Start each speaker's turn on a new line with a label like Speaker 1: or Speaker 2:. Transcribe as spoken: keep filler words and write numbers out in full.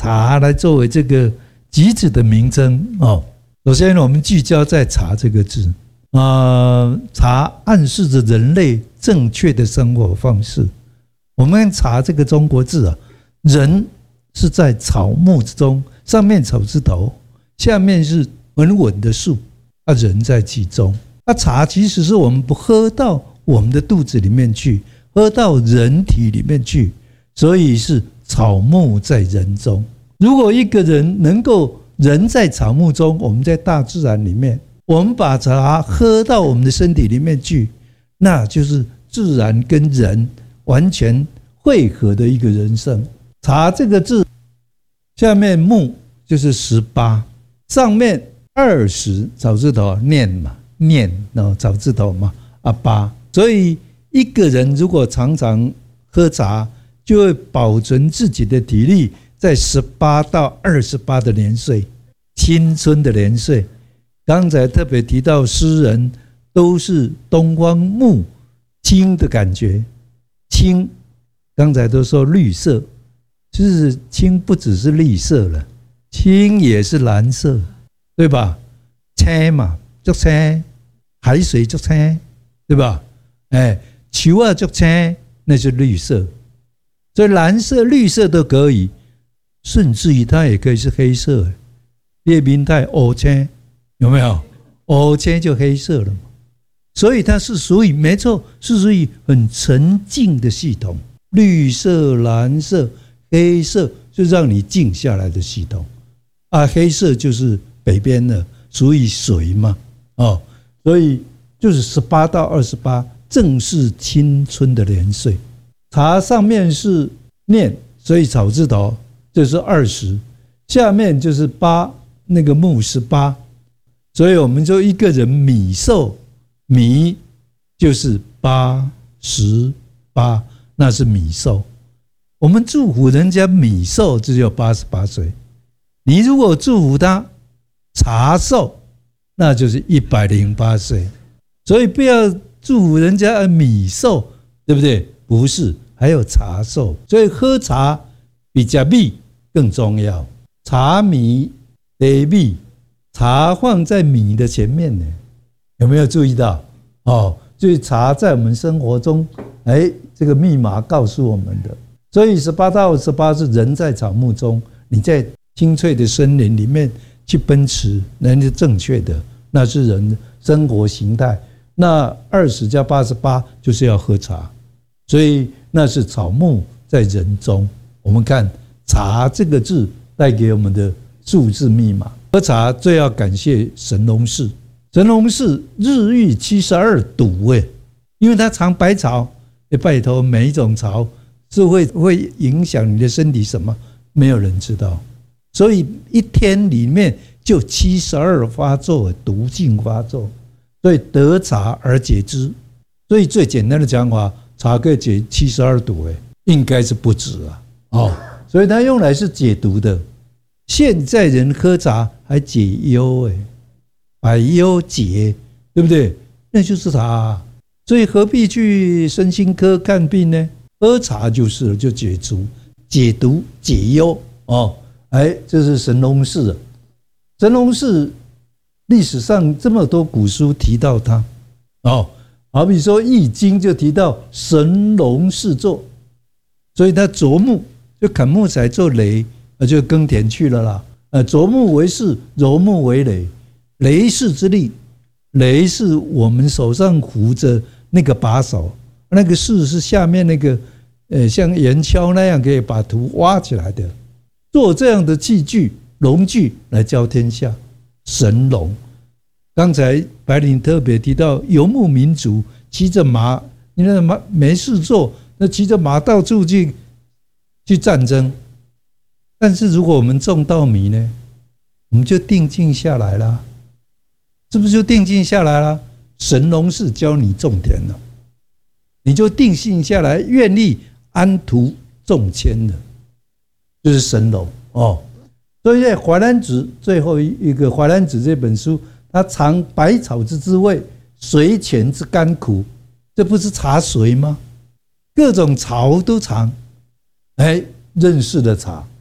Speaker 1: 茶来作为这个集子的名称哦。首先，我们聚焦在茶这个字啊、呃，茶暗示着人类正确的生活方式。我们看茶这个中国字啊，人是在草木之中，上面草字头，下面是稳稳的树，啊，人在其中。啊，茶其实是我们不喝到我们的肚子里面去，喝到人体里面去，所以是草木在人中。如果一个人能够人在草木中，我们在大自然里面，我们把茶喝到我们的身体里面去，那就是自然跟人完全汇合的一个人生。茶这个字，下面木就是十八，上面二十草字头念嘛，念然后草字头嘛啊八，所以一个人如果常常喝茶，就会保存自己的体力。在十八到二十八的年岁，青春的年岁，刚才特别提到诗人都是东方木青的感觉，青刚才都说绿色，其实青不只是绿色了，青也是蓝色，对吧？青嘛，就青，海水就青，对吧？哎，球啊就青，那是绿色，所以蓝色、绿色都可以。甚至于它也可以是黑色，列明泰黑青有没有？黑青就黑色了嘛。所以它是属于没错，是属于很沉静的系统。绿色、蓝色、黑色就让你静下来的系统啊。黑色就是北边的，属于水嘛，哦，所以就是十八到二十八，正是青春的年岁。茶上面是念，所以草字头。就是二十，下面就是八，那个木是八，所以我们就一个人米寿，米就是八十八，那是米寿。我们祝福人家米寿，只有八十八岁。你如果祝福他茶寿，那就是一百零八岁。所以不要祝福人家米寿，对不对？不是，还有茶寿。所以喝茶比吃米更重要。茶米得米，茶放在米的前面呢，有没有注意到？哦，所以茶在我们生活中，哎，这个密码告诉我们的。所以十八到二十八是人在草木中，你在青翠的森林里面去奔驰，那是正确的，那是人生活形态。那二十加八十八就是要喝茶，所以那是草木在人中。我们看。茶这个字带给我们的数字密码。喝茶最要感谢神农氏，神农氏日遇七十二毒哎，因为他尝百草，拜托每一种草是会会影响你的身体什么，没有人知道，所以一天里面就七十二发作毒性发作，所以得茶而解之。所以最简单的讲法，茶可以解七十二毒哎，应该是不止啊，哦。所以它用来是解毒的。现在人喝茶还解忧哎，百忧解，对不对？那就是茶。所以何必去身心科看病呢？喝茶就是了，就解毒、解毒、解忧哦。哎，这是神农氏。神农氏历史上这么多古书提到他哦，好比说《易经》就提到神农氏作，所以他啄木。就砍木材做垒，就耕田去了啦。呃，啄木为室，揉木为垒，垒室之力，垒是我们手上扶着那个把手，那个室是下面那个，呃，像岩锹那样可以把土挖起来的。做这样的器具、农具来教天下，神农。刚才白灵特别提到游牧民族骑着马，你那马没事做，那骑着马到处去。去战争，但是如果我们种稻米呢，我们就定静下来了，是不是就定静下来了？神农氏教你种田了，你就定静下来，愿意安土种迁了，就是神农哦。所以在《淮南子》最后一个《淮南子》这本书，它尝百草之滋味，水泉之甘苦，这不是茶水吗？各种草都尝。哎，认识了茶，